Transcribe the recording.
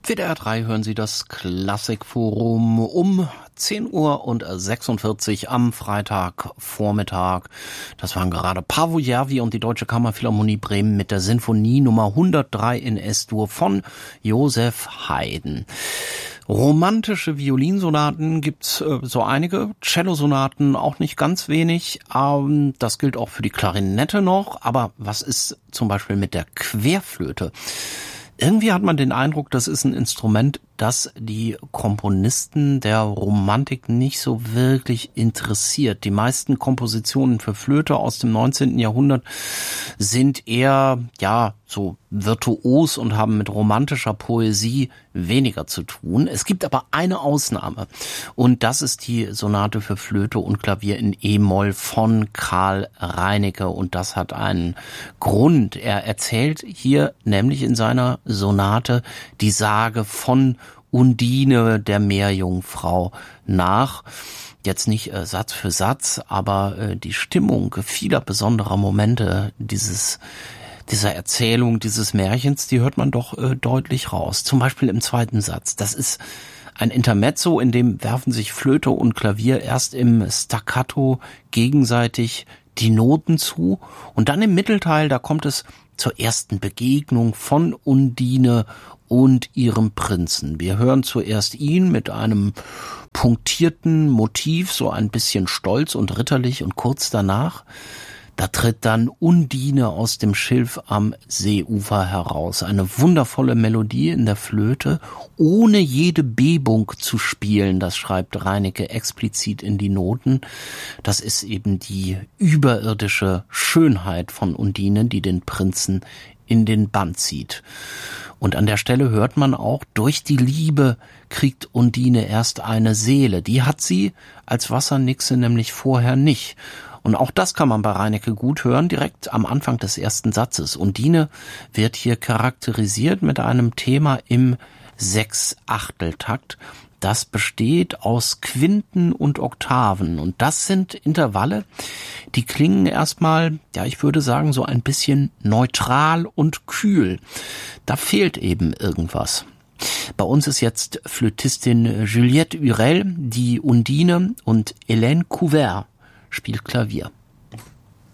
WDR 3 hören Sie das Klassikforum um 10:46 Uhr am Freitagvormittag. Das waren gerade Paavo Järvi und die Deutsche Kammerphilharmonie Bremen mit der Sinfonie Nummer 103 in S-Dur von Joseph Haydn. Romantische Violinsonaten gibt's so einige, Cellosonaten auch nicht ganz wenig. Das gilt auch für die Klarinette noch. Aber was ist zum Beispiel mit der Querflöte? Irgendwie hat man den Eindruck, das ist ein Instrument, das die Komponisten der Romantik nicht so wirklich interessiert. Die meisten Kompositionen für Flöte aus dem 19. Jahrhundert sind eher, so virtuos und haben mit romantischer Poesie weniger zu tun. Es gibt aber eine Ausnahme und das ist die Sonate für Flöte und Klavier in E-Moll von Carl Reinicke und das hat einen Grund. Er erzählt hier nämlich in seiner Sonate die Sage von Undine, der Meerjungfrau, nach. Jetzt nicht Satz für Satz, aber die Stimmung vieler besonderer Momente dieser Erzählung, dieses Märchens, die hört man doch deutlich raus. Zum Beispiel im zweiten Satz. Das ist ein Intermezzo, in dem werfen sich Flöte und Klavier erst im Staccato gegenseitig die Noten zu und dann im Mittelteil, da kommt es zur ersten Begegnung von Undine und ihrem Prinzen. Wir hören zuerst ihn mit einem punktierten Motiv, so ein bisschen stolz und ritterlich und kurz danach, da tritt dann Undine aus dem Schilf am Seeufer heraus. Eine wundervolle Melodie in der Flöte, ohne jede Bebung zu spielen, das schreibt Reinicke explizit in die Noten. Das ist eben die überirdische Schönheit von Undine, die den Prinzen in den Bann zieht. Und an der Stelle hört man auch, durch die Liebe kriegt Undine erst eine Seele. Die hat sie als Wassernixe nämlich vorher nicht. Und auch das kann man bei Reinicke gut hören, direkt am Anfang des ersten Satzes. Undine wird hier charakterisiert mit einem Thema im 6/8-Takt. Das besteht aus Quinten und Oktaven. Und das sind Intervalle, die klingen erstmal, ich würde sagen, so ein bisschen neutral und kühl. Da fehlt eben irgendwas. Bei uns ist jetzt Flötistin Juliette Hurel, die Undine, und Hélène Couvert spielt Klavier.